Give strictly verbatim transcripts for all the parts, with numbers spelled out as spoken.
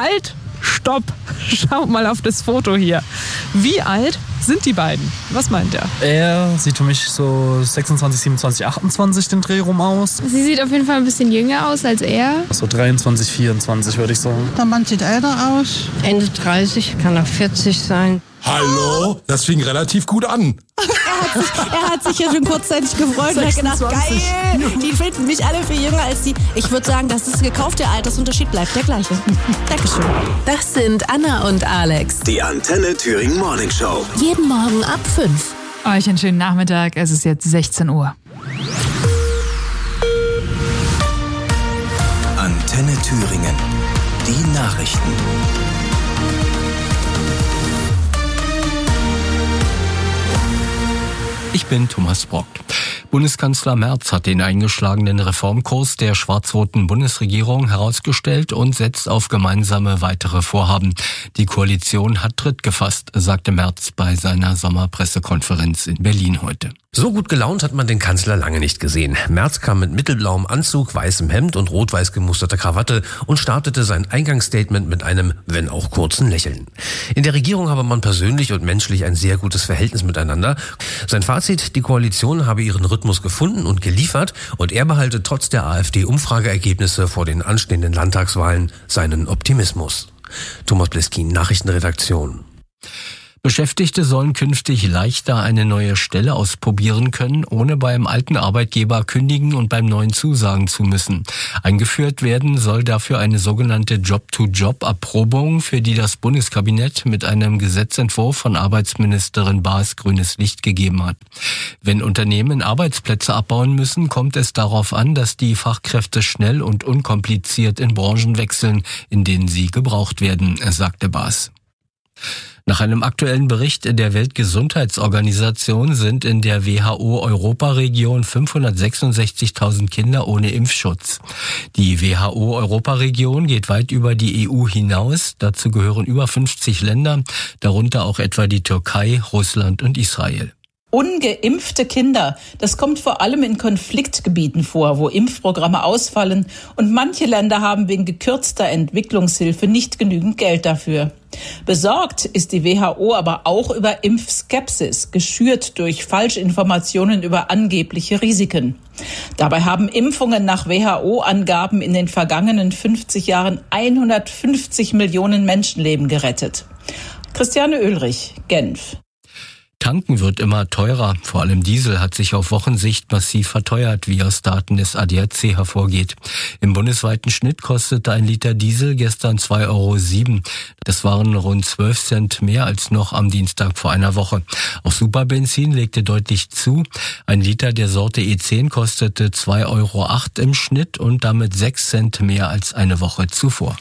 Halt! Stopp! Schaut mal auf das Foto hier. Wie alt sind die beiden? Was meint er? Er sieht für mich so sechsundzwanzig, siebenundzwanzig, achtundzwanzig den Dreh rum aus. Sie sieht auf jeden Fall ein bisschen jünger aus als er. So dreiundzwanzig, vierundzwanzig würde ich sagen. Der Mann sieht älter aus. Ende dreißig, kann auch vierzig sein. Hallo? Das fing relativ gut an. Er hat sich, er hat sich ja schon kurzzeitig gefreut und hat gedacht, geil, die finden mich alle viel jünger als die. Ich würde sagen, das ist gekauft, der Altersunterschied bleibt der gleiche. Dankeschön. Das sind Anna und Alex. Die Antenne Thüringen Morning Show. Jeden Morgen ab fünf. Euch einen schönen Nachmittag, es ist jetzt sechzehn Uhr. Antenne Thüringen. Die Nachrichten. Ich bin Thomas Brock. Bundeskanzler Merz hat den eingeschlagenen Reformkurs der schwarz-roten Bundesregierung herausgestellt und setzt auf gemeinsame weitere Vorhaben. Die Koalition hat Tritt gefasst, sagte Merz bei seiner Sommerpressekonferenz in Berlin heute. So gut gelaunt hat man den Kanzler lange nicht gesehen. Merz kam mit mittelblauem Anzug, weißem Hemd und rot-weiß gemusterter Krawatte und startete sein Eingangsstatement mit einem, wenn auch kurzen Lächeln. In der Regierung habe man persönlich und menschlich ein sehr gutes Verhältnis miteinander. Sein Fazit, die Koalition habe ihren Rhythmus gefunden und geliefert und er behalte trotz der AfD-Umfrageergebnisse vor den anstehenden Landtagswahlen seinen Optimismus. Thomas Bliskin, Nachrichtenredaktion. Beschäftigte sollen künftig leichter eine neue Stelle ausprobieren können, ohne beim alten Arbeitgeber kündigen und beim neuen zusagen zu müssen. Eingeführt werden soll dafür eine sogenannte Job-to-Job-Erprobung, für die das Bundeskabinett mit einem Gesetzentwurf von Arbeitsministerin Baas grünes Licht gegeben hat. Wenn Unternehmen Arbeitsplätze abbauen müssen, kommt es darauf an, dass die Fachkräfte schnell und unkompliziert in Branchen wechseln, in denen sie gebraucht werden, sagte Baas. Nach einem aktuellen Bericht der Weltgesundheitsorganisation sind in der W H O-Europaregion fünfhundertsechsundsechzigtausend Kinder ohne Impfschutz. Die W H O-Europaregion geht weit über die E U hinaus. Dazu gehören über fünfzig Länder, darunter auch etwa die Türkei, Russland und Israel. Ungeimpfte Kinder, das kommt vor allem in Konfliktgebieten vor, wo Impfprogramme ausfallen und manche Länder haben wegen gekürzter Entwicklungshilfe nicht genügend Geld dafür. Besorgt ist die W H O aber auch über Impfskepsis, geschürt durch Falschinformationen über angebliche Risiken. Dabei haben Impfungen nach W H O-Angaben in den vergangenen fünfzig Jahren hundertfünfzig Millionen Menschenleben gerettet. Christiane Oehlrich, Genf. Tanken wird immer teurer. Vor allem Diesel hat sich auf Wochensicht massiv verteuert, wie aus Daten des A D A C hervorgeht. Im bundesweiten Schnitt kostete ein Liter Diesel gestern zwei Euro sieben. Das waren rund zwölf Cent mehr als noch am Dienstag vor einer Woche. Auch Superbenzin legte deutlich zu. Ein Liter der Sorte E zehn kostete zwei Euro acht im Schnitt und damit sechs Cent mehr als eine Woche zuvor.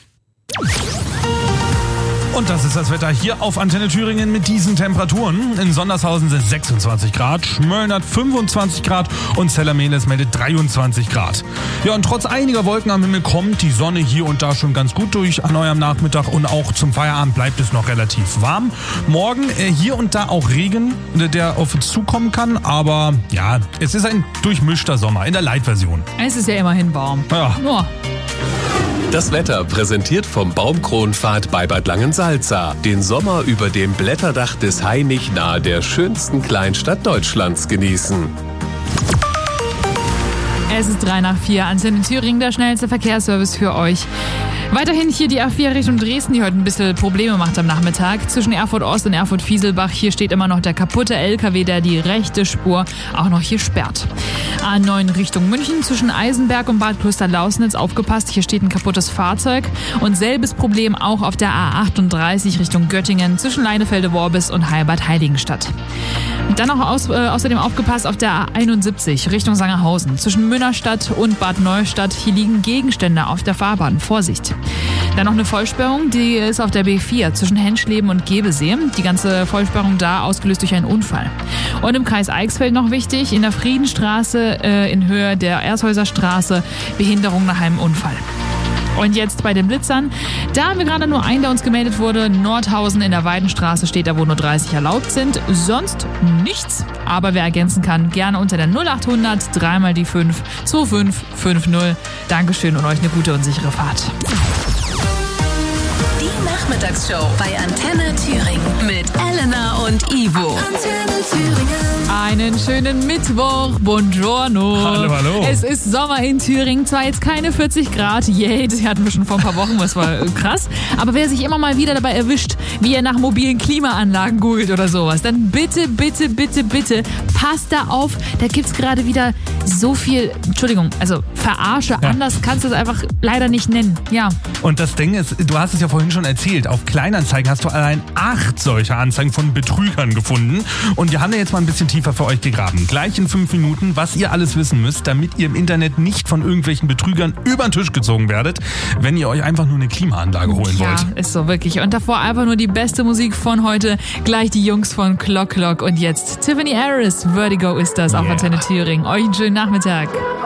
Und das ist das Wetter hier auf Antenne Thüringen mit diesen Temperaturen. In Sondershausen sind sechsundzwanzig Grad, Schmölln hat fünfundzwanzig Grad und Zellermeles meldet dreiundzwanzig Grad. Ja, und trotz einiger Wolken am Himmel kommt die Sonne hier und da schon ganz gut durch an eurem Nachmittag und auch zum Feierabend bleibt es noch relativ warm. Morgen äh, hier und da auch Regen, der auf uns zukommen kann, aber ja, es ist ein durchmischter Sommer in der Light-Version. Es ist ja immerhin warm. Ja. Oh. Das Wetter präsentiert vom Baumkronpfad bei Bad Langensalza. Den Sommer über dem Blätterdach des Hainich nahe der schönsten Kleinstadt Deutschlands genießen. Es ist drei nach vier. Antenne Thüringen, der schnellste Verkehrsservice für euch. Weiterhin hier die A vier Richtung Dresden, die heute ein bisschen Probleme macht am Nachmittag. Zwischen Erfurt Ost und Erfurt Fieselbach, hier steht immer noch der kaputte L K W, der die rechte Spur auch noch hier sperrt. A neun Richtung München, zwischen Eisenberg und Bad Klosterlausnitz, aufgepasst, hier steht ein kaputtes Fahrzeug. Und selbes Problem auch auf der A achtunddreißig Richtung Göttingen, zwischen Leinefelde-Worbis und Heilbad-Heiligenstadt. Dann auch aus, äh, außerdem aufgepasst auf der A einundsiebzig Richtung Sangerhausen, zwischen Münnerstadt und Bad Neustadt, hier liegen Gegenstände auf der Fahrbahn, Vorsicht. Dann noch eine Vollsperrung, die ist auf der B vier zwischen Henschleben und Gebesee. Die ganze Vollsperrung da ausgelöst durch einen Unfall. Und im Kreis Eichsfeld noch wichtig, in der Friedenstraße äh, in Höhe der Ershäuser Straße, Behinderung nach einem Unfall. Und jetzt bei den Blitzern, da haben wir gerade nur einen, der uns gemeldet wurde. Nordhausen in der Weidenstraße steht da, wo nur dreißig erlaubt sind. Sonst nichts. Aber wer ergänzen kann, gerne unter der null achthundert drei mal die fünf zwei fünf fünf null. Dankeschön und euch eine gute und sichere Fahrt. Die Nachmittagsshow bei Antenne Thüringen mit Elena und Ivo. Antenne Thüringen. Einen schönen Mittwoch, buongiorno. Hallo, hallo. Es ist Sommer in Thüringen, zwar jetzt keine vierzig Grad, yay, das hatten wir schon vor ein paar Wochen, das war krass. Aber wer sich immer mal wieder dabei erwischt, wie er nach mobilen Klimaanlagen googelt oder sowas, dann bitte, bitte, bitte, bitte, passt da auf, da gibt's gerade wieder so viel, Entschuldigung, also Verarsche, ja. Anders kannst du es einfach leider nicht nennen, ja. Und das Ding ist, du hast es ja vorhin schon erzählt, auf Kleinanzeigen hast du allein acht solcher Anzeigen von Betrügern gefunden und wir haben da jetzt mal ein bisschen tiefer für euch gegraben. Gleich in fünf Minuten, was ihr alles wissen müsst, damit ihr im Internet nicht von irgendwelchen Betrügern über den Tisch gezogen werdet, wenn ihr euch einfach nur eine Klimaanlage holen ja, wollt. Ja, ist so, wirklich. Und davor einfach nur die beste Musik von heute, gleich die Jungs von Clock Clock und jetzt Tiffany Harris, Vertigo ist das, auf Yeah. Antenne Thüringen. Euch einen schönen Nachmittag.